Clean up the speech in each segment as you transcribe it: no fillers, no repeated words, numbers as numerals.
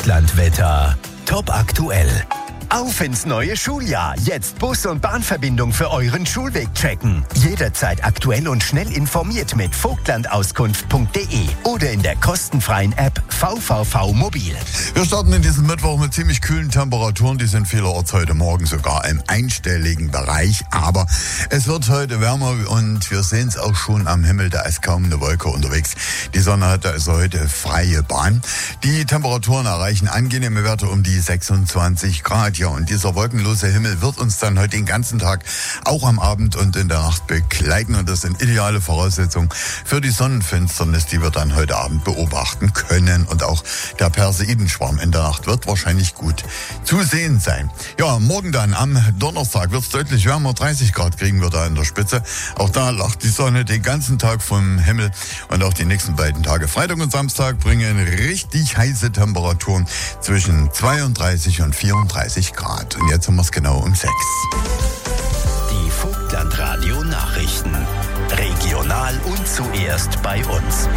Vogtlandwetter. Top aktuell. Auf ins neue Schuljahr. Jetzt Bus- und Bahnverbindung für euren Schulweg tracken. Jederzeit aktuell und schnell informiert mit vogtlandauskunft.de oder in der kostenfreien App VVV Mobil. Wir starten in diesem Mittwoch mit ziemlich kühlen Temperaturen. Die sind vielerorts heute Morgen sogar im einstelligen Bereich. Aber es wird heute wärmer und wir sehen es auch schon am Himmel. Da ist kaum eine Wolke unterwegs. Die Sonne hat also heute freie Bahn. Die Temperaturen erreichen angenehme Werte um die 26 Grad. Ja, und dieser wolkenlose Himmel wird uns dann heute den ganzen Tag auch am Abend und in der Nacht begleiten. Und das sind ideale Voraussetzungen für die Sonnenfinsternis, die wir dann heute Abend beobachten können. Und auch der Perseidenschwarm in der Nacht wird wahrscheinlich gut zu sehen sein. Ja, morgen dann am Donnerstag wird es deutlich wärmer. 30 Grad kriegen wir da in der Spitze. Auch da lacht die Sonne den ganzen Tag vom Himmel. Und auch die nächsten beiden Tage, Freitag und Samstag, bringen richtig heiße Temperaturen zwischen 32 und 34 Grad. Und jetzt haben wir es genau um 6. Die Vogtlandradio Nachrichten. Regional und zuerst bei uns.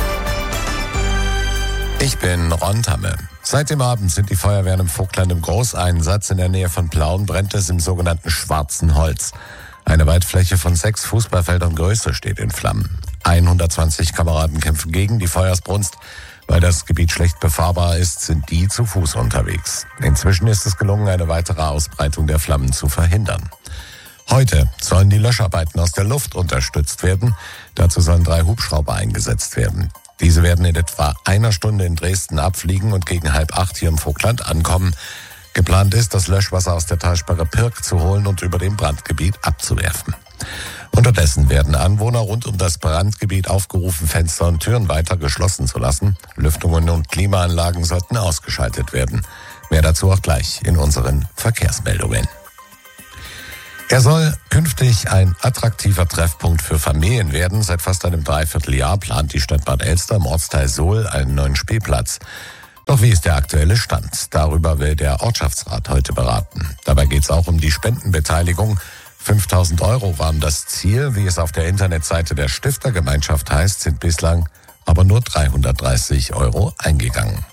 Ich bin Ron Tamme. Seit dem Abend sind die Feuerwehren im Vogtland im Großeinsatz. In der Nähe von Plauen brennt es im sogenannten Schwarzen Holz. Eine Weitfläche von 6 Fußballfeldern Größe steht in Flammen. 120 Kameraden kämpfen gegen die Feuersbrunst. Weil das Gebiet schlecht befahrbar ist, sind die zu Fuß unterwegs. Inzwischen ist es gelungen, eine weitere Ausbreitung der Flammen zu verhindern. Heute sollen die Löscharbeiten aus der Luft unterstützt werden. Dazu sollen 3 Hubschrauber eingesetzt werden. Diese werden in etwa einer Stunde in Dresden abfliegen und gegen 7:30 hier im Vogtland ankommen. Geplant ist, das Löschwasser aus der Talsperre Pirk zu holen und über dem Brandgebiet abzuwerfen. Unterdessen werden Anwohner rund um das Brandgebiet aufgerufen, Fenster und Türen weiter geschlossen zu lassen. Lüftungen und Klimaanlagen sollten ausgeschaltet werden. Mehr dazu auch gleich in unseren Verkehrsmeldungen. Er soll künftig ein attraktiver Treffpunkt für Familien werden. Seit fast einem Dreivierteljahr plant die Stadt Bad Elster im Ortsteil Sohl einen neuen Spielplatz. Doch wie ist der aktuelle Stand? Darüber will der Ortschaftsrat heute beraten. Dabei geht es auch um die Spendenbeteiligung. 5.000 € waren das Ziel. Wie es auf der Internetseite der Stiftergemeinschaft heißt, sind bislang aber nur 330 € eingegangen.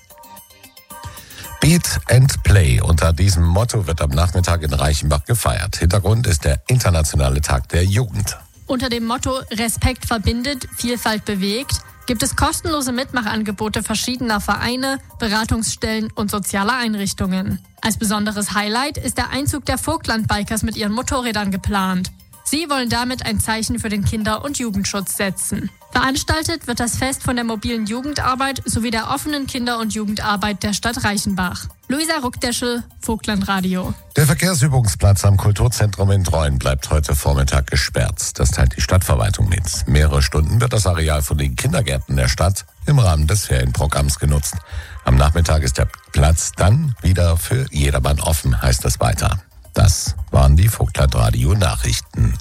Beat and Play. Unter diesem Motto wird am Nachmittag in Reichenbach gefeiert. Hintergrund ist der Internationale Tag der Jugend. Unter dem Motto Respekt verbindet, Vielfalt bewegt gibt es kostenlose Mitmachangebote verschiedener Vereine, Beratungsstellen und sozialer Einrichtungen. Als besonderes Highlight ist der Einzug der Vogtland-Bikers mit ihren Motorrädern geplant. Sie wollen damit ein Zeichen für den Kinder- und Jugendschutz setzen. Veranstaltet wird das Fest von der mobilen Jugendarbeit sowie der offenen Kinder- und Jugendarbeit der Stadt Reichenbach. Luisa Ruckdeschel, Vogtlandradio. Der Verkehrsübungsplatz am Kulturzentrum in Treuen bleibt heute Vormittag gesperrt. Das teilt die Stadtverwaltung mit. Mehrere Stunden wird das Areal von den Kindergärten der Stadt im Rahmen des Ferienprogramms genutzt. Am Nachmittag ist der Platz dann wieder für jedermann offen, heißt es weiter. Das waren die Vogtlandradio-Nachrichten.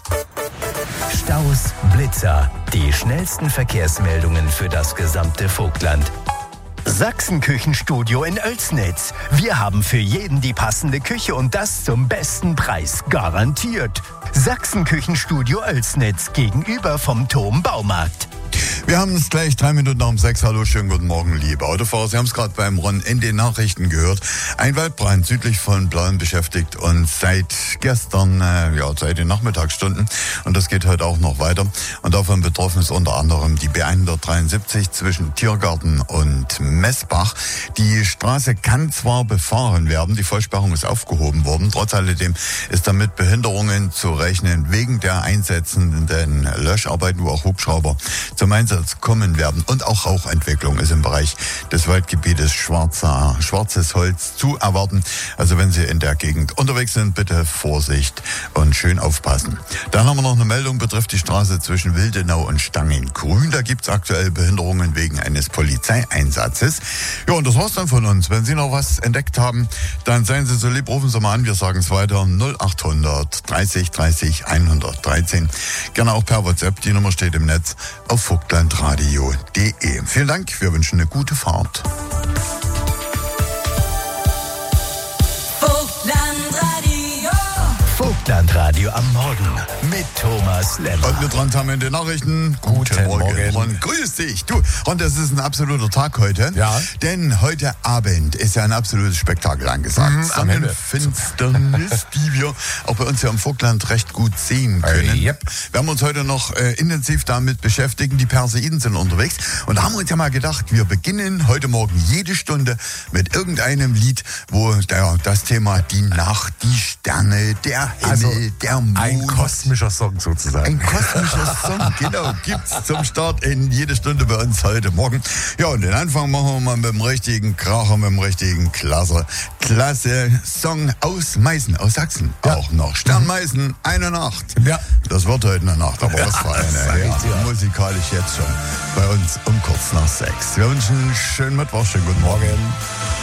Staus, Blitzer, die schnellsten Verkehrsmeldungen für das gesamte Vogtland. Sachsenküchenstudio in Oelsnitz. Wir haben für jeden die passende Küche und das zum besten Preis. Garantiert. Sachsenküchenstudio Oelsnitz gegenüber vom Tom Baumarkt. Wir haben es gleich 3 Minuten nach um 6. Hallo, schönen guten Morgen, liebe Autofahrer. Sie haben es gerade beim Ron in den Nachrichten gehört. Ein Waldbrand südlich von Plauen beschäftigt uns seit gestern, seit den Nachmittagsstunden. Und das geht heute auch noch weiter. Und davon betroffen ist unter anderem die B173 zwischen Tiergarten und Messbach. Die Straße kann zwar befahren werden, die Vollsperrung ist aufgehoben worden. Trotz alledem ist damit Behinderungen zu rechnen wegen der einsetzenden Löscharbeiten, wo auch Hubschrauber zum Einsatz kommen werden. Und auch Rauchentwicklung ist im Bereich des Waldgebietes Schwarzes Holz zu erwarten. Also wenn Sie in der Gegend unterwegs sind, bitte Vorsicht und schön aufpassen. Dann haben wir noch eine Meldung, betrifft die Straße zwischen Wildenau und Stangengrün. Da gibt es aktuell Behinderungen wegen eines Polizeieinsatzes. Ja, und das war's dann von uns. Wenn Sie noch was entdeckt haben, dann seien Sie so lieb, rufen Sie mal an. Wir sagen es weiter. 0800 30 30 113. Gerne auch per WhatsApp. Die Nummer steht im Netz auf vogtlandradio.de. Vielen Dank, wir wünschen eine gute Fahrt. Vogtlandradio am Morgen mit Thomas Lemmer. Und wir dran haben in den Nachrichten. Guten Morgen. Ron, grüß dich. Du, Ron, das ist ein absoluter Tag heute. Ja. Denn heute Abend ist ja ein absolutes Spektakel angesagt. Sonnenfinsternis, die wir auch bei uns hier im Vogtland recht gut sehen können. Yep. Wir haben uns heute noch intensiv damit beschäftigt. Die Perseiden sind unterwegs. Und da haben wir uns ja mal gedacht, wir beginnen heute Morgen jede Stunde mit irgendeinem Lied, wo das Thema die Nacht, die Sterne, der Himmel, der Mond. Ein kosmischer Song sozusagen. Ein kosmischer Song, genau, gibt's zum Start in jede Stunde bei uns heute Morgen. Ja, und den Anfang machen wir mal mit dem richtigen Kracher, mit dem richtigen Klasse Song aus Meißen, aus Sachsen auch noch. Sternmeißen, eine Nacht. Ja. Das wird heute eine Nacht, aber was für eine. Ja, musikalisch jetzt schon bei uns um kurz nach 6. Wir wünschen einen schönen Mittwoch, schönen guten Morgen.